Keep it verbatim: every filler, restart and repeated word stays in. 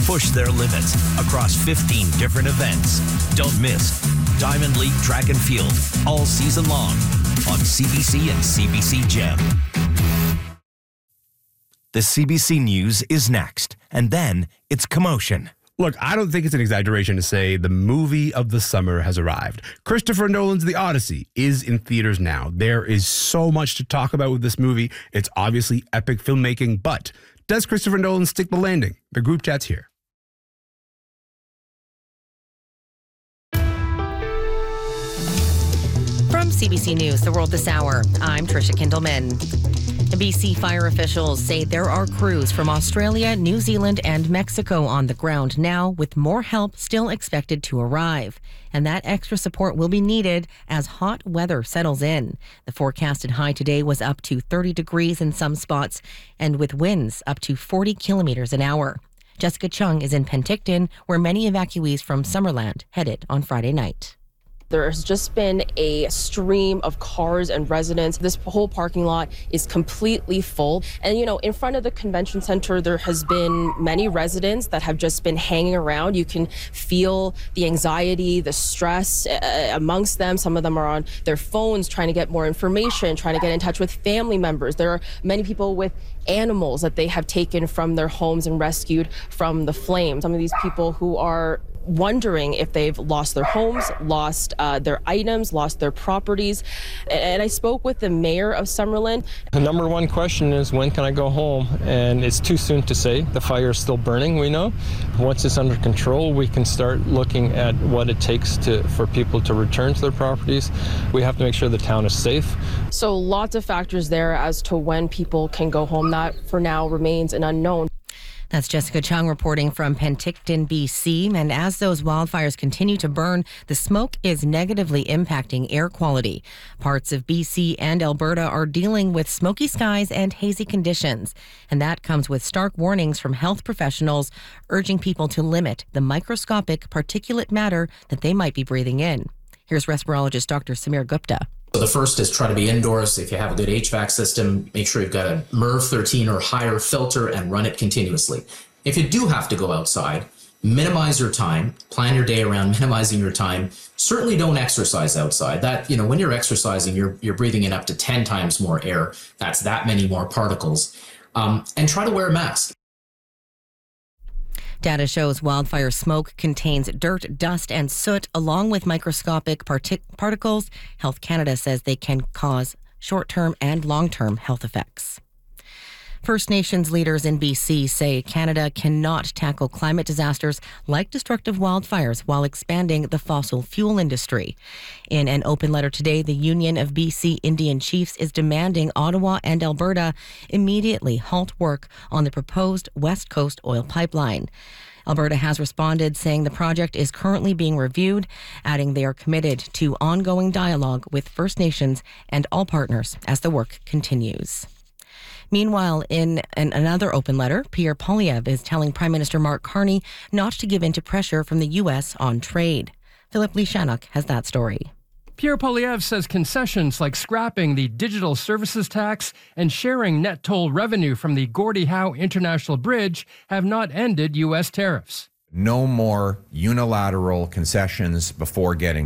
push their limits across fifteen different events. Don't miss Diamond League Track and Field all season long on C B C and C B C Gem. The C B C News is next, and then it's commotion. Look, I don't think it's an exaggeration to say the movie of the summer has arrived. Christopher Nolan's The Odyssey is in theaters now. There is so much to talk about with this movie. It's obviously epic filmmaking, but does Christopher Nolan stick the landing? The group chat's here. From C B C News, The World This Hour, I'm Trisha Kindleman. B C fire officials say there are crews from Australia, New Zealand, and Mexico on the ground now, with more help still expected to arrive. And that extra support will be needed as hot weather settles in. The forecasted high today was up to thirty degrees in some spots, and with winds up to forty kilometers an hour. Jessica Chung is in Penticton, where many evacuees from Summerland headed on Friday night. There's just been a stream of cars and residents. This whole parking lot is completely full. And, you know, in front of the convention center, there has been many residents that have just been hanging around. You can feel the anxiety, the stress uh, amongst them. Some of them are on their phones trying to get more information, trying to get in touch with family members. There are many people with animals that they have taken from their homes and rescued from the flames. Some of these people who are wondering if they've lost their homes, lost uh, their items, lost their properties. And I spoke with the mayor of Summerland. The number one question is, when can I go home? And it's too soon to say. The fire is still burning, we know. Once it's under control, we can start looking at what it takes to for people to return to their properties. We have to make sure the town is safe. So lots of factors there as to when people can go home. That, for now, remains an unknown. That's Jessica Chung reporting from Penticton, B C. And as those wildfires continue to burn, the smoke is negatively impacting air quality. Parts of B C and Alberta are dealing with smoky skies and hazy conditions. And that comes with stark warnings from health professionals urging people to limit the microscopic particulate matter that they might be breathing in. Here's respirologist Doctor Samir Gupta. So the first is try to be indoors. If you have a good H V A C system, make sure you've got a M R V thirteen or higher filter and run it continuously. If you do have to go outside, minimize your time, plan your day around minimizing your time. Certainly don't exercise outside. That, you know, when you're exercising, you're you're breathing in up to ten times more air. That's that many more particles. Um, and try to wear a mask. Data shows wildfire smoke contains dirt, dust, and soot, along with microscopic partic- particles. Health Canada says they can cause short-term and long-term health effects. First Nations leaders in B C say Canada cannot tackle climate disasters like destructive wildfires while expanding the fossil fuel industry. In an open letter today, the Union of B C Indian Chiefs is demanding Ottawa and Alberta immediately halt work on the proposed West Coast oil pipeline. Alberta has responded, saying the project is currently being reviewed, adding they are committed to ongoing dialogue with First Nations and all partners as the work continues. Meanwhile, in an, another open letter, Pierre Poilievre is telling Prime Minister Mark Carney not to give in to pressure from the U S on trade. Philip Lee Shannock has that story. Pierre Poilievre says concessions like scrapping the digital services tax and sharing net toll revenue from the Gordie Howe International Bridge have not ended U S tariffs. No more unilateral concessions before getting